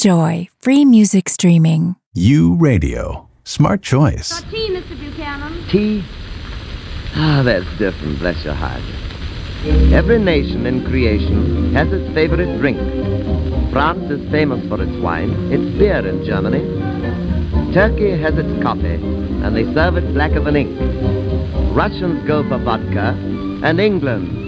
Enjoy free music streaming. U Radio. Smart choice. Tea, Mr. Buchanan. Tea? Ah, that's different, bless your heart. Every nation in creation has its favorite drink. France is famous for its wine, its beer in Germany. Turkey has its coffee, and they serve it blacker than ink. Russians go for vodka, and England